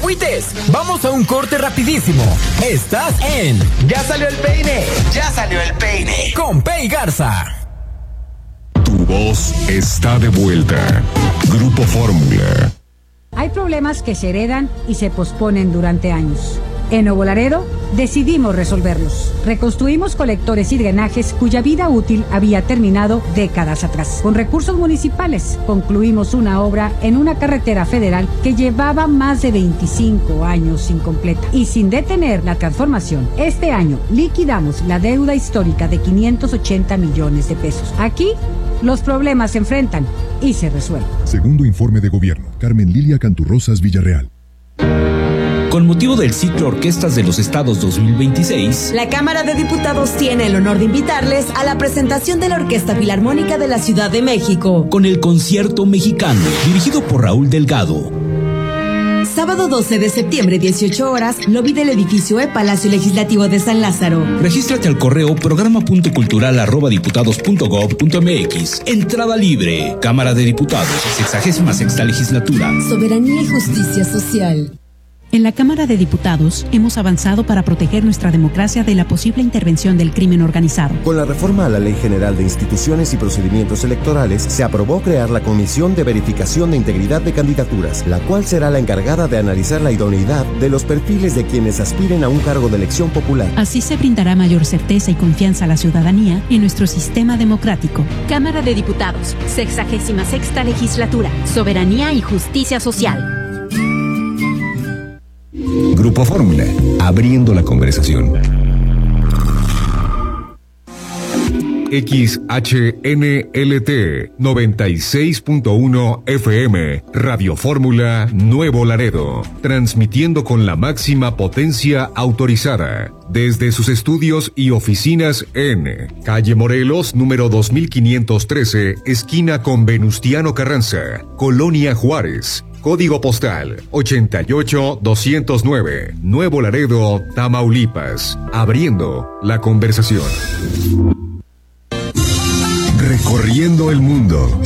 agüites, vamos a un corte rapidísimo. Estás en ¡Ya salió el peine! ¡Ya salió el peine! Con Pei Garza. Tu voz está de vuelta. Grupo Fórmula. Hay problemas que se heredan y se posponen durante años. En Nuevo Laredo decidimos resolverlos. Reconstruimos colectores y drenajes cuya vida útil había terminado décadas atrás. Con recursos municipales concluimos una obra en una carretera federal que llevaba más de 25 años incompleta. Y sin detener la transformación, este año liquidamos la deuda histórica de 580 millones de pesos. Aquí los problemas se enfrentan y se resuelven. Segundo informe de gobierno, Carmen Lilia Canturrosas Villarreal. Con motivo del ciclo Orquestas de los Estados 2026, la Cámara de Diputados tiene el honor de invitarles a la presentación de la Orquesta Filarmónica de la Ciudad de México, con el Concierto Mexicano, dirigido por Raúl Delgado. Sábado 12 de septiembre, 18 horas, lobby del edificio Palacio Legislativo de San Lázaro. Regístrate al correo programa.cultural@diputados.gov.mx. Entrada libre. Cámara de Diputados, 66ª legislatura. Soberanía y justicia social. En la Cámara de Diputados hemos avanzado para proteger nuestra democracia de la posible intervención del crimen organizado. Con la reforma a la Ley General de Instituciones y Procedimientos Electorales, se aprobó crear la Comisión de Verificación de Integridad de Candidaturas, la cual será la encargada de analizar la idoneidad de los perfiles de quienes aspiren a un cargo de elección popular. Así se brindará mayor certeza y confianza a la ciudadanía en nuestro sistema democrático. Cámara de Diputados, 66ª legislatura, Soberanía y Justicia Social. Grupo Fórmula, abriendo la conversación. XHNLT 96.1 FM, Radio Fórmula Nuevo Laredo, transmitiendo con la máxima potencia autorizada desde sus estudios y oficinas en Calle Morelos, número 2513, esquina con Venustiano Carranza, Colonia Juárez. Código postal 88209, Nuevo Laredo, Tamaulipas. Abriendo la conversación. Recorriendo el mundo.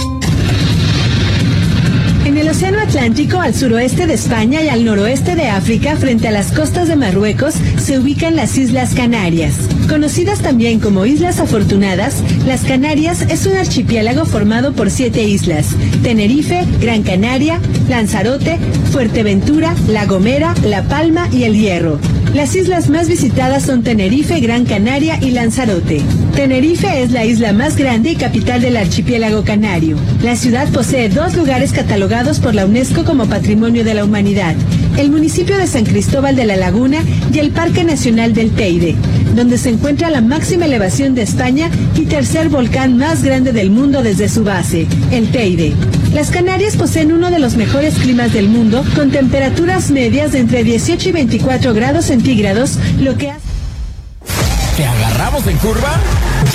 En el Océano Atlántico, al suroeste de España y al noroeste de África, frente a las costas de Marruecos, se ubican las Islas Canarias. Conocidas también como Islas Afortunadas, las Canarias es un archipiélago formado por 7 islas: Tenerife, Gran Canaria, Lanzarote, Fuerteventura, La Gomera, La Palma y El Hierro. Las islas más visitadas son Tenerife, Gran Canaria y Lanzarote. Tenerife es la isla más grande y capital del archipiélago canario. La ciudad posee 2 lugares catalogados por la UNESCO como Patrimonio de la Humanidad: el municipio de San Cristóbal de la Laguna y el Parque Nacional del Teide, donde se encuentra la máxima elevación de España y tercer volcán más grande del mundo desde su base, el Teide. Las Canarias poseen uno de los mejores climas del mundo, con temperaturas medias de entre 18 y 24 grados centígrados, lo que hace... ¿Te agarramos en curva?